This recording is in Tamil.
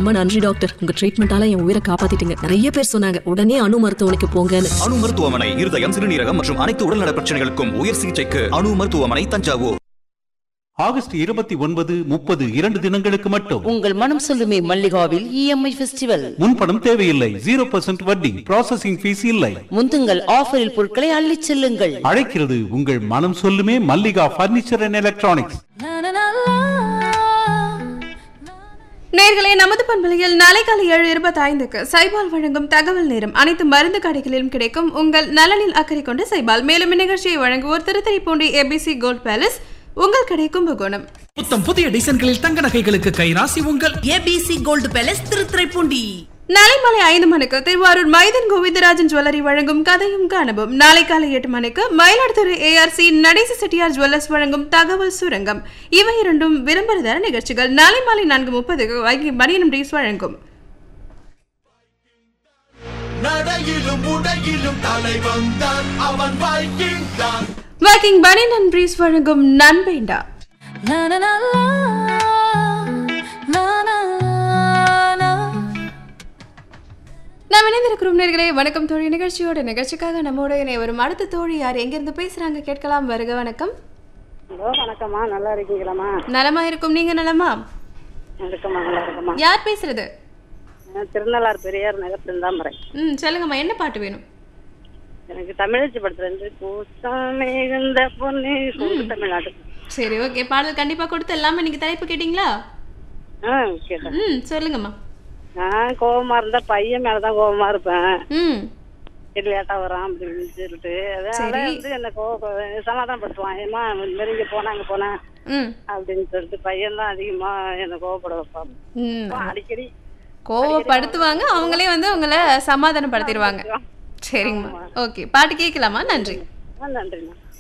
ரொம்ப நன்றி டாக்டர், உங்க ட்ரீட்மெண்டால என் உயிரை காப்பாத்திட்டீங்க. நிறைய பேர் சொன்னாங்க உடனே அணு மருத்துவமனைக்கு போங்கன்னு. அணு மருத்துவமனை இருதயம், சிறுநீரகம் மற்றும் அனைத்து உடல்நல பிரச்சனைகளுக்கும் உயர் சிகிச்சைக்கு அணு மருத்துவமனை, தஞ்சாவூர். ஆகஸ்ட் 29, 30 2 தினங்களுக்கு மட்டும் உங்கள் மனம் சொல்லுமே மல்லிகாவில் இஎம்ஐ ஃபெஸ்டிவல். முன்பணம் தேவையில்லை, 0% வட்டி, ப்ராசஸிங் ஃபீஸ் இல்லை. முந்துங்கள் ஆஃபரில் பொருட்களை அள்ளிச் செல்லுங்கள். அழைக்கிறது உங்கள் மனம் சொல்லுமே மல்லிகா பர்னிச்சர் அண்ட் எலக்ட்ரானிக்ஸ். நேர்களே, நமது பண்பலையில் நாளை காலை 7:25க்கு சைபால் வழங்கும் தகவல் நேரம். அனைத்து மருந்து கடைகளிலும் கிடைக்கும். உங்கள் நலனில் அக்கறை கொண்டு சைபால். மேலும் இந்நிகழ்ச்சியை வழங்குவோர் திருத்துறைப்பூண்டி ஏபிசி கோல்ட் பேலஸ், உங்கள் கடை கும்பகோணம். புத்தம் புதிய டிசைன்களில் தங்க நகைகளுக்கு கைராசி உங்கள் ஏபிசி கோல்ட் பேலஸ், திருத்துறைப்பூண்டி. நாளை மாலை 5 மணிக்கு திருவாரூர் மைதன் கோவிந்தராஜன் ஜுவல்லரி வழங்கும் கதையும் காணவும். நாளை காலை 8 மணிக்கு மயிலாடுதுறை ஏஆர்சி நடேச செட்டியார் ஜுவல்லர்ஸ் வழங்கும் தகவல் சுரங்கம். இவை இரண்டும் விரும்புகிற நிகழ்ச்சிகள். நாளை மாலை 4:30க்கு வைகை பனியன் பிரீஸ் வழங்கும் வைக்கிங் பனியன் அண்ட் பிரீஸ் வழங்கும் நண்பேண்டா. நாம் இணைந்திருக்கிறோம் நேர்களே. வணக்கம் தோழி. நிகழ்ச்சிக்காக நம்மோட வரும் அடுத்த தோழி யார், எங்கிருந்து பேசுறாங்க கேட்கலாம். வருக. வணக்கம். வணக்கம்மா, நல்லா இருக்கீங்களாம்மா? நலமா இருக்கும், நீங்க நலமா? இருக்கம்மா, நல்லா இருக்கம்மா. யார் பேசுறது? திருநள்ளார் பெரியார் நகர் திருந்தாமரை. சொல்லுங்கம்மா, என்ன பாட்டு வேணும்? எனக்கு தமிழச்சி படத்துல இருந்து பூசமிகுந்த பொண்ணு தமிழ்நாடு. சரி, ஓகே. பாடல் கண்டிப்பா கொடுத்து எல்லாமே. நீங்க தலைப்பு கேட்டீங்களா? கேட்டேன். சொல்லுங்கம்மா. நான் கோபமா இருந்தா பையன் மேலதான் கோபமா இருப்பேன். லேட்டா வரான் அப்படின்னு சொல்லிட்டு அதனால வந்து என்ன சமாதானப்படுத்துவான். ஏமா நெருங்கி போனாங்க போனா அப்படின்னு சொல்லிட்டு பையன் தான் அதிகமா என்ன கோவப்பட வைப்பான். அடிக்கடி கோவப்படுத்துவாங்க, அவங்களே வந்து உங்களை சமாதானப்படுத்திடுவாங்க. சரிங்கம்மா, ஓகே. பாட்டு கேட்கலாமா? நன்றி. நன்றிண்ணா.